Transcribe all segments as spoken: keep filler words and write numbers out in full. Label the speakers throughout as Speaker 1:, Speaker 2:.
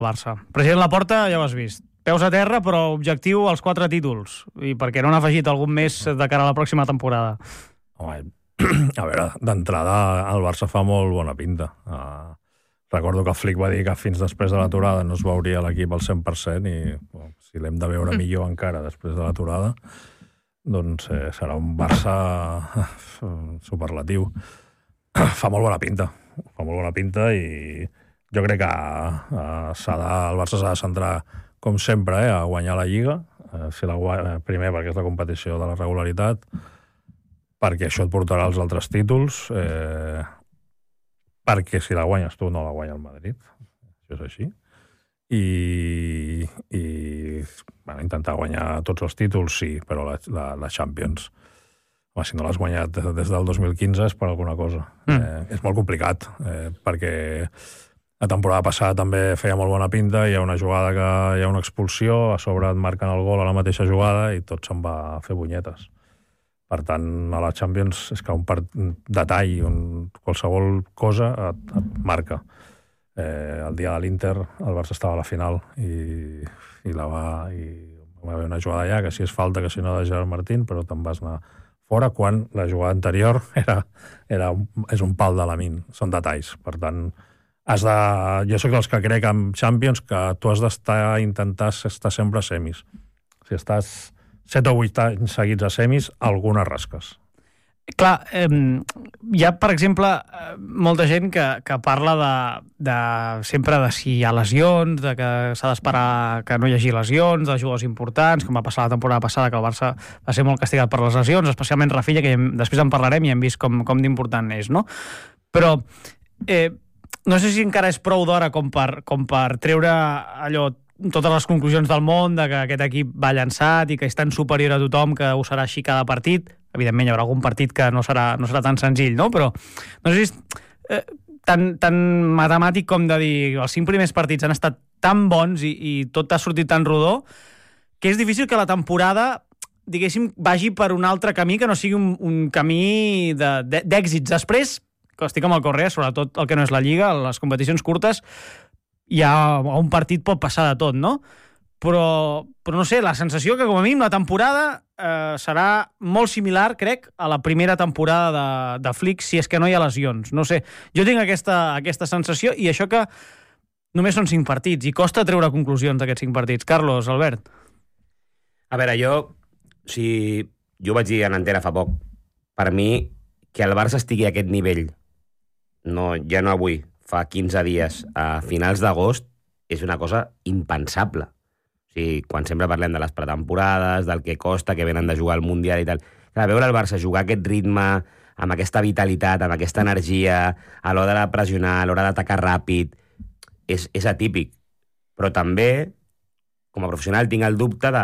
Speaker 1: Barça. President Laporta, ja ho has vist. Peus a terra, però objectiu als quatre títols. I per què no n'ha afegit algun més de cara a la pròxima temporada?
Speaker 2: Home, a veure, d'entrada el Barça fa molt bona pinta. Uh, recordo que Flick va dir que fins després de l'aturada no es veuria l'equip al cent per cent i bueno, si l'hem de veure millor encara després de l'aturada, doncs eh, serà un Barça superlatiu. Fa molt bona pinta. Fa molt bona pinta i jo crec que uh, s'ha de, el Barça s'ha de centrar com sempre, eh, a guanyar la Lliga, eh, si la guanya, primer perquè és la competició de la regularitat, perquè això et portarà als altres títols, eh, perquè si la guanyes tu no la guanya el Madrid, això és així, i, i bueno, intentar guanyar tots els títols, sí, però la, la, la Champions, home, si no l'has guanyat des del dos mil quinze és per alguna cosa. Mm. Eh, és molt complicat, eh, perquè la temporada passada també feia molt bona pinta, hi ha una jugada que hi ha una expulsió, a sobre et marquen el gol a la mateixa jugada i tot se'n va a fer bunyetes. Per tant, a la Champions és que un, part, un detall, un, qualsevol cosa et, et marca. Eh, el dia de l'Inter el Barça estava a la final i, i la va... I va haver una jugada allà, que si és falta, que si no de Gerard Martín, però te'n vas anar fora quan la jugada anterior era, era un, és un pal de Lamine. Són detalls, per tant... Has de, jo soc dels que crec en Champions que tu has d'estar intentar estar sempre a semis. Si estàs set o vuit anys seguits a semis, algunes rasques.
Speaker 1: Clar, eh, hi ha, per exemple, molta gent que, que parla de, de sempre de si hi ha lesions, de que s'ha d'esperar que no hi hagi lesions, de jugadors importants, com va passar la temporada passada, que el Barça va ser molt castigat per les lesions, especialment Rafinha, que hem, després en parlarem i hem vist com, com d'important és, no? Però... Eh, no sé si encara és prou d'hora com per, com per treure allò, totes les conclusions del món de que aquest equip va llançat i que és tan superior a tothom que ho serà així cada partit. Evidentment hi haurà algun partit que no serà, no serà tan senzill, no? Però no sé si és eh, tan, tan matemàtic com de dir els cinc primers partits han estat tan bons i, i tot ha sortit tan rodó que és difícil que la temporada, diguéssim, vagi per un altre camí que no sigui un, un camí de, de, d'èxits. Després, que estic amb el Correa, sobretot el que no és la Lliga, les competicions curtes, hi ha un partit pot passar de tot, no? Però, però no sé, la sensació que com a mínim la temporada eh, serà molt similar, crec, a la primera temporada de, de Flick, si és que no hi ha lesions. No sé, jo tinc aquesta, aquesta sensació i això que només són cinc partits i costa treure conclusions d'aquests cinc partits. Carlos, Albert.
Speaker 3: A veure, jo, si jo vaig dir en antena fa poc, per mi, que el Barça estigui a aquest nivell, no, ja no avui, fa quinze dies, a finals d'agost, és una cosa impensable. O sigui, quan sempre parlem de les pretemporades, del que costa, que venen de jugar al Mundial i tal, clar, veure el Barça jugar aquest ritme, amb aquesta vitalitat, amb aquesta energia, a l'hora de pressionar, a l'hora d'atacar ràpid, és, és atípic. Però també, com a professional, tinc el dubte de...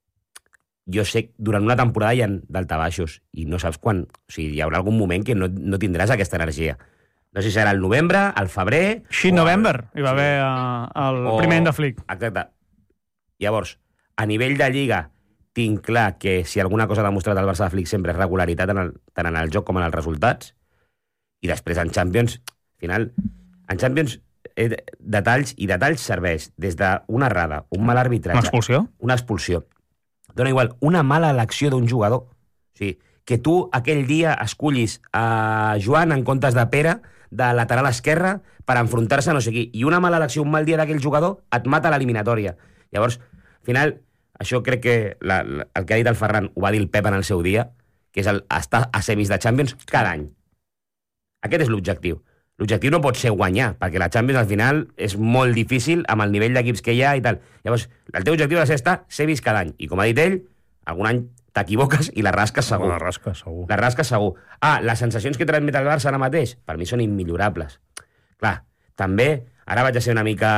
Speaker 3: Jo sé que durant una temporada hi ha daltabaixos i no saps quan... O sigui, hi haurà algun moment que no, no tindràs aquesta energia. No sé si serà el novembre, el febrer...
Speaker 1: Sí, novembre, hi va haver el
Speaker 3: o...
Speaker 1: primer any de Flick.
Speaker 3: Exacte. Llavors, a nivell de Lliga, tinc clar que si alguna cosa ha demostrat el Barça de Flick sempre és regularitat en el, tant en el joc com en els resultats. I després en Champions, al final, en Champions, eh, detalls i detalls serveix des d'una errada, un mal arbitratge...
Speaker 1: Una expulsió?
Speaker 3: Una expulsió. Dona igual, una mala elecció d'un jugador. O sigui, que tu aquell dia escollis a Joan en comptes de Pere, de lateral esquerra, per enfrontar-se a no sé qui. I una mala elecció, un mal dia d'aquell jugador, et mata l'eliminatòria. Llavors, al final, això crec que la, la, el que ha dit el Ferran ho va dir el Pep en el seu dia, que és el, estar a semis de Champions cada any. Aquest és l'objectiu. L'objectiu no pot ser guanyar, perquè la Champions al final és molt difícil amb el nivell d'equips que hi ha i tal. Llavors, el teu objectiu ha de ser estar semis cada any. I com ha dit ell, algun any t'equivoques i la rasques segur.
Speaker 2: La rasca segur.
Speaker 3: La rasques segur. Ah, les sensacions que transmet el Barça ara mateix, per mi són immillorables. Clar, també, ara vaig a ser una mica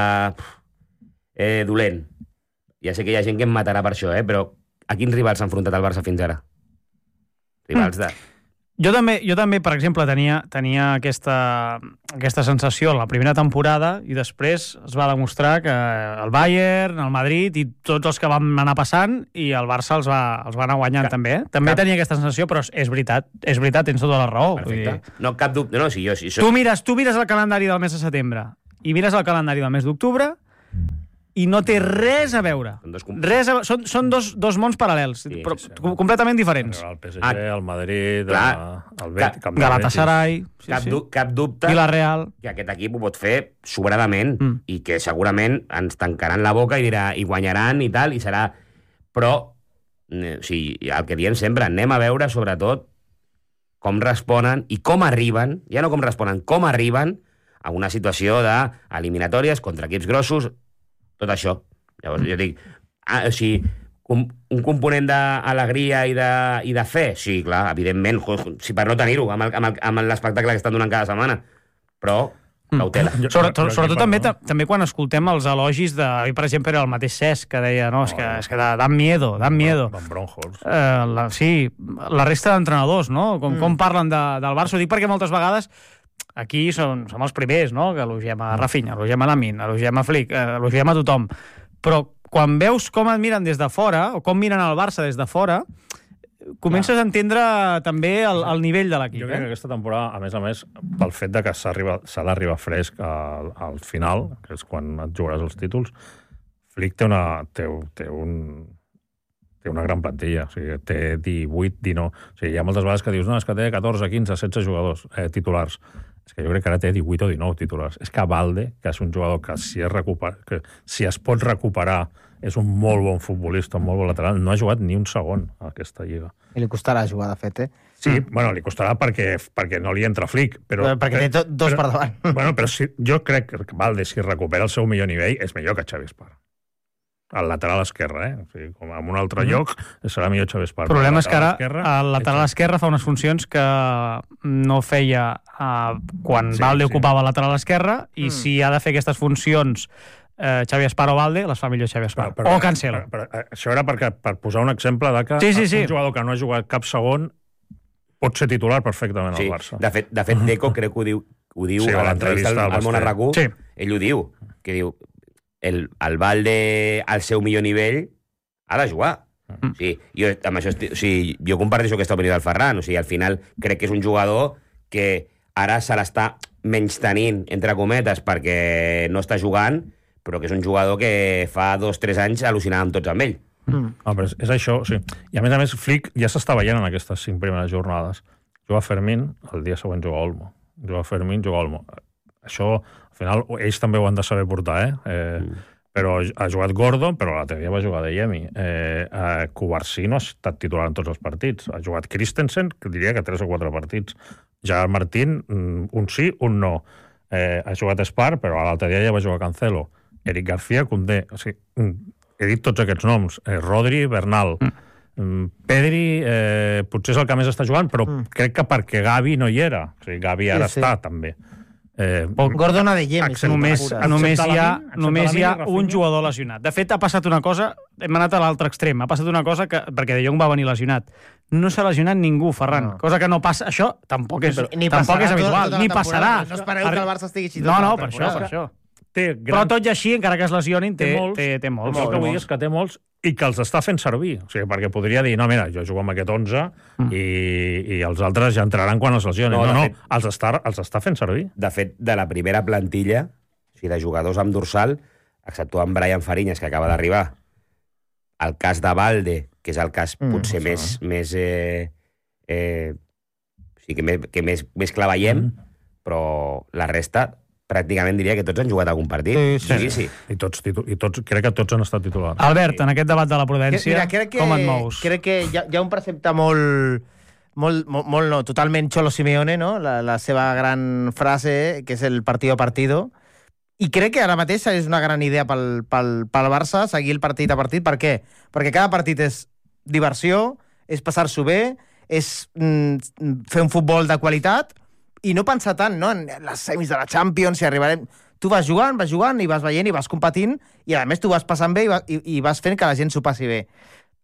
Speaker 3: eh, dolent. Ja sé que hi ha gent que em matarà per això, eh? Però a quins rivals s'ha enfrontat el Barça fins ara? Rivals de...
Speaker 1: Jo també, jo també, per exemple, tenia, tenia aquesta, aquesta sensació en la primera temporada i després es va demostrar que el Bayern, el Madrid i tots els que van anar passant i el Barça els va, els va anar guanyant cap, també. Eh? També cap... tenia aquesta sensació, però és veritat, és veritat, tens tota la raó.
Speaker 3: Perfecte. Vull dir... No, cap dubte. No, si jo, si
Speaker 1: soc... tu, mires, tu mires el calendari del mes de setembre i mires el calendari del mes d'octubre i no té res a veure.
Speaker 3: Són dos com-
Speaker 1: Res a... Són, són dos, dos mons paral·lels,
Speaker 3: Sí,
Speaker 1: però
Speaker 3: sí, sí.
Speaker 1: com- completament diferents.
Speaker 2: El P S G,
Speaker 3: Ah,
Speaker 2: el Madrid,
Speaker 3: clar.
Speaker 2: el Bet,
Speaker 3: Cap-
Speaker 2: Camp de
Speaker 1: Galatasaray, sí,
Speaker 3: cap,
Speaker 1: sí.
Speaker 3: du cap dubte
Speaker 1: Villarreal.
Speaker 3: que aquest equip ho pot fer sobradament
Speaker 1: Mm.
Speaker 3: i que segurament ens tancaran la boca i dirà i guanyaran i tal, i serà... Però, eh, o sigui, el que diem sempre, anem a veure, sobretot, com responen i com arriben, ja no com responen, com arriben a una situació d'eliminatòries contra equips grossos, tot això. Llavors, jo dic, ah, o sigui, un, un component d'alegria i, de, i de fe, sí, clar, evidentment, jo, si per no tenir-ho amb el- amb el- amb l'espectacle que estan donant cada setmana, però cautela.
Speaker 2: Jo-
Speaker 1: Sobre,
Speaker 2: jo- jo
Speaker 1: sobretot
Speaker 2: aquí
Speaker 1: també,
Speaker 2: parlo.
Speaker 1: ta- també quan escoltem els elogis de... ahir, per exemple, era el mateix Cesc que deia, no, és que, és que da, dan miedo, dan miedo.
Speaker 2: Van Bronhorst.
Speaker 1: Eh, la, sí, la resta d'entrenadors, no? Com, mm. com parlen de, del Barça. Ho dic perquè moltes vegades aquí som, som els primers, no? Que elogiem a Rafinha, elogiem a Lamin, elogiem a Flick, eh, elogiem a tothom. Però quan veus com et miren des de fora, o com miren el Barça des de fora, comences a entendre també el, el nivell de l'equip.
Speaker 2: Jo crec que
Speaker 1: Eh?
Speaker 2: aquesta temporada, a més a més, pel fet de que s'ha d'arribar fresc al, al final, que és quan et jugaràs els títols, Flick té una, té, té un, té una gran plantilla, o sigui, té divuit, dinou... O sigui, hi ha moltes vegades que dius, no, és que té catorze, quinze, setze jugadors eh, titulars. És que jo crec que ara té divuit o dinou titulars. És que Valde, que és un jugador que si es, recuper... que si es pot recuperar és un molt bon futbolista, un molt bon lateral, no ha jugat ni un segon a aquesta lliga.
Speaker 4: I li costarà jugar, de fet, eh?
Speaker 2: Sí, mm. bueno, li costarà perquè, perquè no li entra Flick, però...
Speaker 4: Però, perquè té to, dos
Speaker 2: però,
Speaker 4: per davant.
Speaker 2: Bueno, però si, jo crec que Valde, si recupera el seu millor nivell, és millor que Xavi Espar. Al lateral esquerre, eh? O sigui, com en un altre lloc, serà millor Xavi Espar.
Speaker 1: El problema és que ara
Speaker 2: esquerre,
Speaker 1: el lateral esquerre fa unes funcions que no feia uh, quan
Speaker 2: Sí,
Speaker 1: Valde
Speaker 2: sí.
Speaker 1: ocupava el lateral esquerre, i
Speaker 4: Mm.
Speaker 1: si ha de fer aquestes funcions eh, Xavi Espar o Valde, les fa millor Xavi Espar.
Speaker 2: Però- però-
Speaker 1: o Cancelo.
Speaker 2: Però, però, això era perquè, per posar un exemple de que
Speaker 1: Sí, sí, sí.
Speaker 2: un jugador que no ha jugat cap segon pot ser titular perfectament
Speaker 3: Sí,
Speaker 2: al Barça.
Speaker 3: de fet, de fet Deco crec que ho diu, ho diu
Speaker 2: Sí,
Speaker 3: a
Speaker 2: a
Speaker 3: l'entrevista
Speaker 2: l'entrevista
Speaker 3: al,
Speaker 2: al
Speaker 3: al Món
Speaker 2: Basté.
Speaker 3: Arracú.
Speaker 1: Sí.
Speaker 3: Ell ho diu, que diu el, el Valde al seu millor nivell ha de jugar.
Speaker 1: Mm.
Speaker 3: Sí, jo, amb això, esti- o sigui, jo comparteixo aquesta opinió del Ferran. O sigui, al final crec que és un jugador que ara se l'està menystenint, entre cometes, perquè no està jugant, però que és un jugador que fa dos o tres anys al·lucinàvem tots amb ell.
Speaker 4: Mm.
Speaker 2: Ah, però és, és això, sí. I a més a més, Flick ja s'està veient en aquestes cinc primeres jornades. Juga Fermín, el dia següent juga Olmo. Juga Fermín, juga Olmo. Això, al final, ells també ho han de saber portar, eh? eh mm. Però ha jugat Gordon, però l'altre dia va jugar de Yemi. Eh, eh, Covarsí no ha estat titular en tots els partits. Ha jugat Christensen, que diria que tres o quatre partits. Gerard Martín, un sí, un no. Eh, ha jugat Espar, però l'altre dia ja va jugar Cancelo. Eric García, Koundé. O sigui, he dit tots aquests noms. Eh, Rodri, Bernal. Mm. Pedri, eh, potser és el que més està jugant, però mm. crec que perquè Gavi no hi era. O sigui, Gavi ara
Speaker 4: Sí, sí.
Speaker 2: està, també. Eh,
Speaker 4: Gordon ha de Yemi.
Speaker 2: Excepte-
Speaker 1: Només,
Speaker 4: Pura.
Speaker 1: només hi ha,
Speaker 2: Excepte
Speaker 1: només hi ha
Speaker 2: Lamine i
Speaker 1: un
Speaker 2: Rafinha.
Speaker 1: jugador lesionat. De fet, ha passat una cosa, hem anat a l'altre extrem, ha passat una cosa que, perquè De Jong va venir lesionat. No s'ha lesionat ningú, Ferran.
Speaker 4: No.
Speaker 1: Cosa que no passa... Això tampoc és,
Speaker 4: Ni
Speaker 1: tampoc
Speaker 4: passarà
Speaker 1: és habitual.
Speaker 4: tota- tota la
Speaker 1: ni
Speaker 4: temporada.
Speaker 1: passarà.
Speaker 4: No espereu que el Barça estigui així
Speaker 1: No,
Speaker 4: tota
Speaker 1: no,
Speaker 4: la
Speaker 1: per això,
Speaker 4: temporada.
Speaker 1: per això.
Speaker 2: té
Speaker 1: Però
Speaker 2: gran...
Speaker 1: tot i així, encara que es lesionin, té,
Speaker 2: Té molts.
Speaker 1: té, té molts.
Speaker 2: El
Speaker 1: té
Speaker 2: que vull dir
Speaker 1: molts.
Speaker 2: és que té molts i que els està fent servir. O sigui, perquè podria dir, no, mira, jo jugo amb aquest onze mm. i, i els altres ja entraran quan es lesionen.
Speaker 3: No,
Speaker 2: No,
Speaker 3: de
Speaker 2: no,
Speaker 3: fet-
Speaker 2: els, està, els està fent servir.
Speaker 3: De fet, de la primera plantilla, o sigui, de jugadors amb dorsal, exceptuant Brian Fariñas, que acaba d'arribar, el cas de Valde, que és el cas
Speaker 4: Mm,
Speaker 3: potser
Speaker 2: això,
Speaker 3: més, més, eh, eh, o sigui, que més, que més, més clar veiem,
Speaker 2: Mm.
Speaker 3: però la resta pràcticament diria que tots han jugat algun partit.
Speaker 4: Sí, sí.
Speaker 3: sí, sí.
Speaker 2: I, tots, titu- i tots, crec que tots han estat titulars.
Speaker 1: Albert, en aquest debat de la prudència,
Speaker 4: Mira, crec que,
Speaker 1: com et mous?
Speaker 4: Crec que hi ha, hi ha un precepte molt, molt, molt, molt no, totalment Cholo Simeone, no? La, la seva gran frase, que és el partido a partido, i crec que ara mateix és una gran idea pel, pel, pel Barça seguir el partit a partit. Per què? Perquè cada partit és diversió, és passar-s'ho bé, és mm, fer un futbol de qualitat i no pensar tant, no?, en les semis de la Champions, si arribarem... Tu vas jugant, vas jugant, i vas veient, i vas competint, i a més tu vas passant bé i, va, i, i vas fent que la gent s'ho passi bé.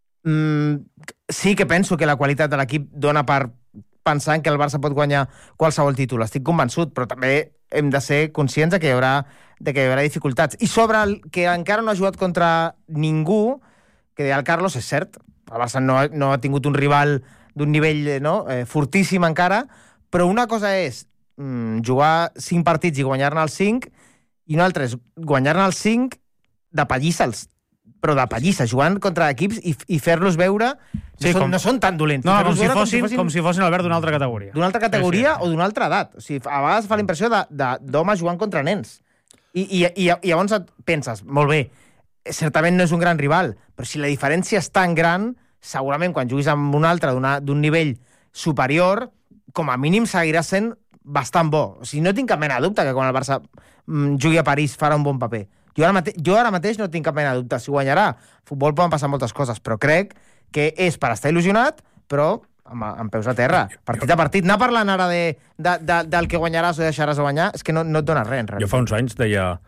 Speaker 4: Mm, sí que penso que la qualitat de l'equip dona per pensar que el Barça pot guanyar qualsevol títol. Estic convençut, però també hem de ser conscients de que hi haurà, de que hi haurà dificultats. I sobre el que encara no ha jugat contra ningú, que deia el Carlos, és cert, el Barça no, ha- no ha tingut un rival d'un nivell eh, no, eh, fortíssim encara, però una cosa és mm, jugar cinc partits i guanyar-ne els cinc, i una altra és guanyar-ne els cinc de pallissa'ls, però de pallissa, jugant contra equips i, i fer-los veure
Speaker 1: Sí,
Speaker 4: no, són,
Speaker 1: com-
Speaker 4: no són tan dolents.
Speaker 1: No,
Speaker 4: Fer-los
Speaker 1: com si,
Speaker 4: veure
Speaker 1: fossin, com si fossin Albert d'una altra categoria.
Speaker 4: d'una altra categoria
Speaker 1: Sí, sí.
Speaker 4: o d'una altra edat. O sigui, a vegades fa la impressió de- de- d'homes jugant contra nens. I, i, i, I llavors et penses, molt bé, certament no és un gran rival, però si la diferència és tan gran, segurament quan juguis amb un altre d'una- d'un nivell superior, com a mínim seguirà sent bastant bo. O sigui, no tinc cap mena de dubte que quan el Barça mm, jugui a París farà un bon paper. Jo ara, mate jo ara mateix no tinc cap mena de dubte. Si guanyarà, futbol poden passar moltes coses, però crec que és per estar il·lusionat, però amb, amb peus a terra, partit a partit. Anar parlant ara de, de, de, del que guanyaràs o deixaràs de guanyar, és que no, no et dona res, en
Speaker 2: Jo
Speaker 4: realitat.
Speaker 2: fa uns anys deia,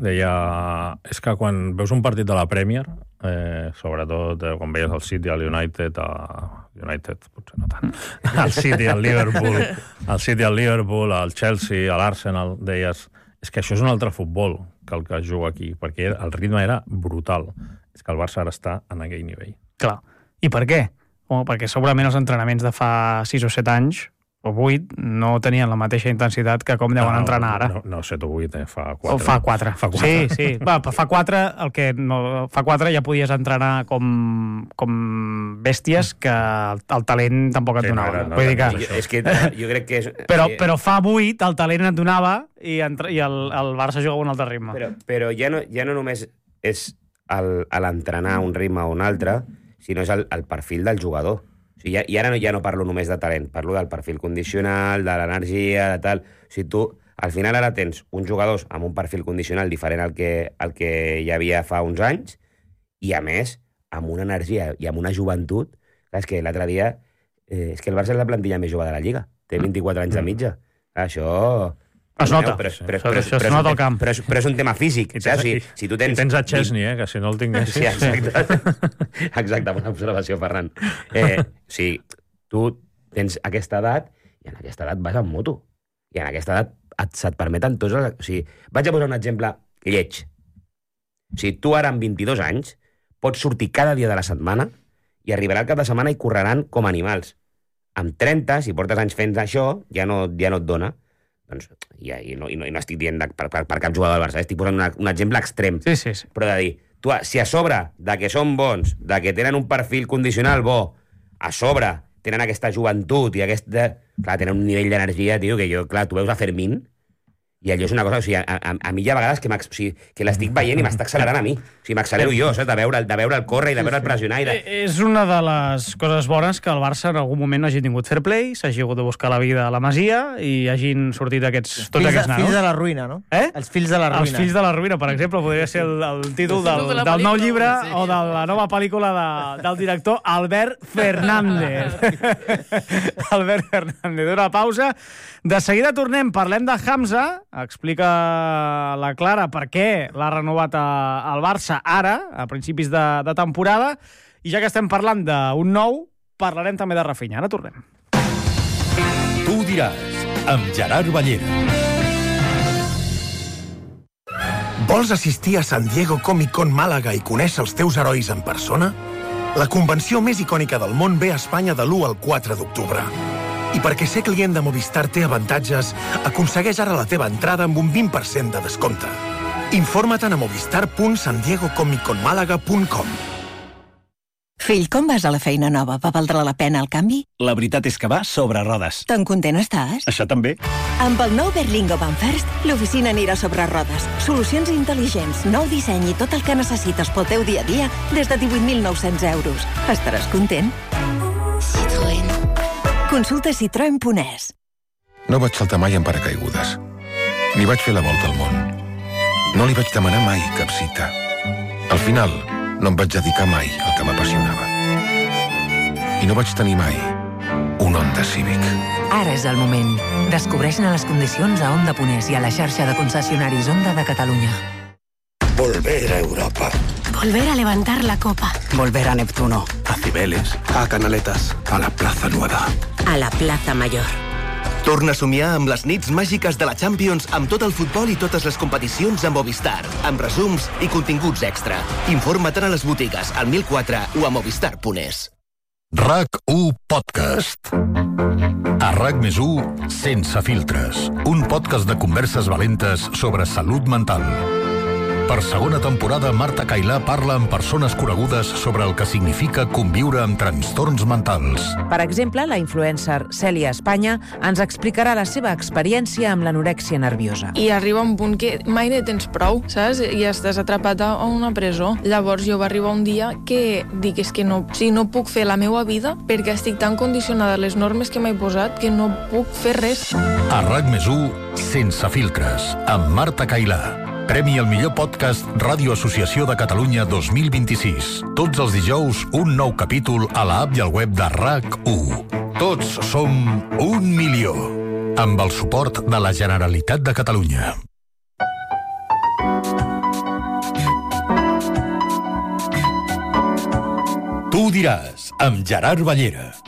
Speaker 2: deia... És que quan veus un partit de la Premier, eh, sobretot eh, quan veies el City, el United, el United, potser no tant, el City, el Liverpool, el City, el Liverpool, el Chelsea, l'Arsenal, deies, és que això és un altre futbol que el que es juga aquí, perquè el ritme era brutal. És que el Barça ara està en aquell nivell.
Speaker 1: Clar. I per què? Home, perquè segurament els entrenaments de fa sis o set anys, o vuit, no tenien la mateixa intensitat que com deuen
Speaker 2: no,
Speaker 1: entrenar ara.
Speaker 2: No, no set o vuit, eh? Fa
Speaker 1: O
Speaker 2: quatre.
Speaker 1: fa quatre.
Speaker 2: Fa quatre.
Speaker 1: Sí, sí. Va, fa quatre, el que no, fa quatre ja podies entrenar com, com bèsties que el, el talent tampoc et
Speaker 2: Sí, no
Speaker 1: donava.
Speaker 2: era- no
Speaker 1: Vull dir
Speaker 2: era
Speaker 1: que...
Speaker 2: això.
Speaker 3: Jo, és que eh, jo crec que... És,
Speaker 1: Però,
Speaker 3: eh,
Speaker 1: però fa vuit el talent et donava i, entre, i el, el Barça jugava a un altre ritme.
Speaker 3: Però, però ja, no, ja no només és el- a l'entrenar un ritme o un altre, sinó és el, el perfil del jugador. O sigui, ja, I ara no, ja no parlo només de talent, parlo del perfil condicional, de l'energia, de tal... O sigui, tu, al final ara tens uns jugadors amb un perfil condicional diferent al que, al que hi havia fa uns anys i, a més, amb una energia i amb una joventut... Clar, és que l'altre dia... Eh, és que el Barça és la plantilla més jove de la Lliga. Té vint-i-quatre anys de mitja. Clar, això...
Speaker 1: Es nota.
Speaker 3: Però,
Speaker 1: Sí.
Speaker 3: però,
Speaker 1: Això-
Speaker 3: però,
Speaker 1: això es
Speaker 3: però,
Speaker 1: nota al camp.
Speaker 3: Però, és- però és un tema físic.
Speaker 2: I
Speaker 3: Saps? O
Speaker 2: tens,
Speaker 3: sigui, si tu tens...
Speaker 2: I tens a Chesney, eh? Que si no el tinguessis...
Speaker 3: Sí, exacte. Exacte, bona observació, Ferran. Eh, o sigui, tu tens aquesta edat i en aquesta edat vas amb moto. I en aquesta edat et, se't permeten tots els... O sigui, vaig a posar un exemple lleig. O sigui, tu ara amb vint-i-dos anys pots sortir cada dia de la setmana i arribarà el cap de setmana i correran com animals. Amb trenta, si portes anys fent això, ja no, ja no et dona. Doncs, i, i, no, i, no, i no estic dient de, per, per, per cap jugador del Barça, estic posant una, un exemple extrem.
Speaker 1: Sí, sí, sí.
Speaker 3: Però de dir, tu, si a sobre de que són bons, de que tenen un perfil condicional bo, a sobre tenen aquesta joventut i aquesta... Clar, tenen un nivell d'energia, tio, que jo, clar, tu veus a Fermín i allò és una cosa, o sigui, a, a, a mi hi ha vegades que, o sigui, que l'estic veient i m'està accelerant a mi. O sigui, m'accelero jo, saps? De veure, de veure el córrer i de veure el pressionar i de...
Speaker 1: Eh, És una de les coses bones que el Barça en algun moment hagi tingut fair play, s'hagi hagut de buscar la vida a la Masia i hagin sortit aquests, tots
Speaker 4: fills,
Speaker 1: aquests
Speaker 4: de,
Speaker 1: nanos.
Speaker 4: fills de la ruïna, no?
Speaker 1: Eh?
Speaker 4: Els fills de la ruïna.
Speaker 1: Els fills de la ruïna, per exemple, podria ser el, el títol del,
Speaker 5: de la
Speaker 1: del nou
Speaker 5: pel·lícula,
Speaker 1: llibre
Speaker 5: sí.
Speaker 1: o de la nova pel·lícula de, del director Albert Fernández. Albert Fernández. Una pausa. De seguida tornem, parlem de Hamza. Explica la Clara per què l'ha renovat a, al Barça ara, a principis de, de temporada. I ja que estem parlant d'un nou, parlarem també de Rafinha. Ara tornem.
Speaker 6: Tu ho diràs, amb Gerard Ballera.
Speaker 7: Vols assistir a San Diego Comic Con Màlaga i conèixer els teus herois en persona? La convenció més icònica del món ve a Espanya de l'u al quatre d'octubre. I perquè ser client de Movistar té avantatges, aconsegueix ara la teva entrada amb un vint per cent de descompte. Informa-te'n a movistar punt san diego comic con malaga punt com.
Speaker 8: Fill, com vas a la feina nova? Va valdre la pena el canvi?
Speaker 6: La veritat és que va sobre rodes.
Speaker 8: Tan content estàs?
Speaker 6: Això també.
Speaker 8: Amb el nou Berlingo Van First, l'oficina anirà sobre rodes. Solucions intel·ligents, nou disseny i tot el que necessites pel teu dia a dia des de divuit mil nou-cents euros. Estaràs content? Citroën. Consulta citroen punt es.
Speaker 9: No vaig saltar mai en paracaigudes. Ni vaig fer la volta al món. No li vaig demanar mai cap cita. Al final, no em vaig dedicar mai al que m'apassionava. I no vaig tenir mai un Honda Civic.
Speaker 10: Ara és el moment. Descobreix-ne les condicions a Honda Ponés i a la xarxa de concessionaris Honda de Catalunya.
Speaker 7: Volver a Europa.
Speaker 11: Volver a levantar la copa.
Speaker 12: Volver a Neptuno.
Speaker 7: A Cibeles. A Canaletas. A la Plaza Nueva.
Speaker 11: A la Plaza Mayor.
Speaker 13: Torna a somiar amb les nits màgiques de la Champions amb tot el futbol i totes les competicions amb Movistar, amb resums i continguts extra. Informa't a les botigues, al mil quatre o a movistar punt es.
Speaker 6: RAC u Podcast. A RAC més u, Sense filtres. Un podcast de converses valentes sobre salut mental. Per segona temporada, Marta Cailà parla amb persones conegudes sobre el que significa conviure amb trastorns mentals.
Speaker 5: Per exemple, la influencer Cèlia Espanya ens explicarà la seva experiència amb l'anorèxia nerviosa.
Speaker 12: I arriba un punt que mai ne tens prou, saps? I estàs atrapat a una presó. Llavors jo va arribar un dia que dic, és que no, o sigui, no puc fer la meva vida perquè estic tan condicionada a les normes que m'he posat que no puc fer res.
Speaker 6: A RAC més u, Sense filtres, amb Marta Cailà. Premi al millor podcast Ràdio Associació de Catalunya dos mil vint-i-sis. Tots els dijous, un nou capítol a l'app i al web de RAC u. Tots som un milió. Amb el suport de la Generalitat de Catalunya. Tu diràs, amb Gerard Ballera.